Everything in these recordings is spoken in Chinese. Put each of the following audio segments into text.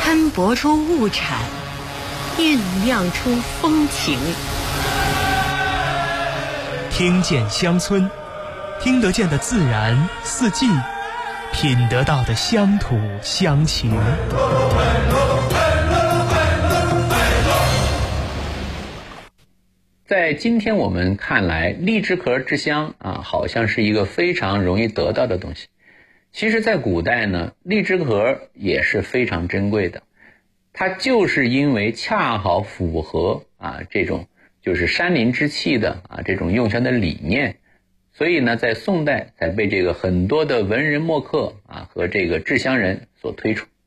喷薄出物产，酝酿出风情。 听见乡村，听得见的自然四季，品得到的乡土乡情。 在今天我们看来，荔枝壳制香好像是一个非常容易得到的东西。其实在古代呢，荔枝壳也是非常珍贵的。它就是因为恰好符合这种就是山林之气的这种用香的理念，所以呢在宋代才被这个很多的文人墨客和这个制香人所推崇。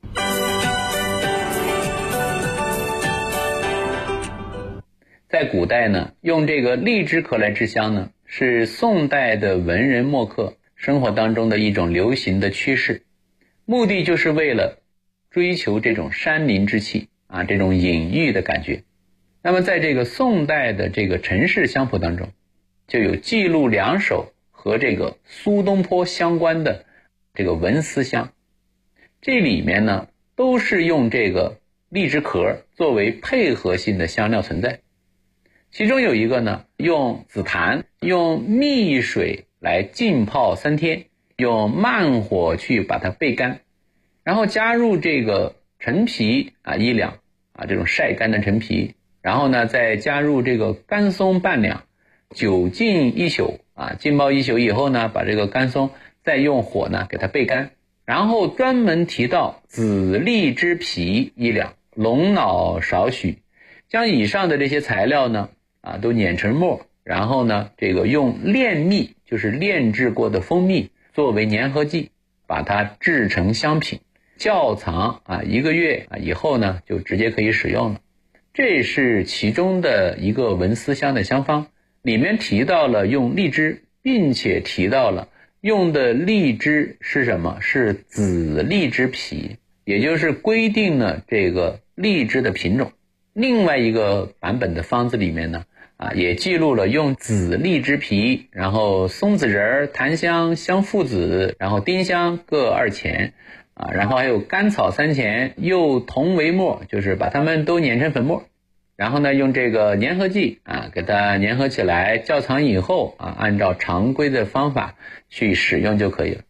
在古代呢，用这个荔枝壳来制香呢，是宋代的文人墨客生活当中的一种流行的趋势，目的就是为了追求这种山林之气这种隐喻的感觉。那么在这个宋代的这个陈氏香谱当中，就有记录2首和这个苏东坡相关的这个文思香，这里面呢都是用这个荔枝壳作为配合性的香料存在。其中有一个呢，用紫檀用蜜水来浸泡3天，用慢火去把它焙干，然后加入这个陈皮1两这种晒干的陈皮，然后呢再加入这个干松半两，酒浸1宿浸泡1宿以后呢，把这个干松再用火呢给它焙干，然后专门提到紫荔枝皮1两，龙脑少许，将以上的这些材料呢都碾成末，然后呢这个用炼蜜，就是炼制过的蜂蜜作为粘合剂，把它制成香品，窖藏1个月以后呢就直接可以使用了。这是其中的一个文思香的香方，里面提到了用荔枝，并且提到了用的荔枝是什么，是紫荔枝皮，也就是规定了这个荔枝的品种。另外一个版本的方子里面呢也记录了用紫荔枝皮，然后松子仁、檀香、香附子，然后丁香各2钱然后还有甘草3钱，又同为末，就是把它们都碾成粉末，然后呢用这个粘合剂给它粘合起来，窖藏以后按照常规的方法去使用就可以了。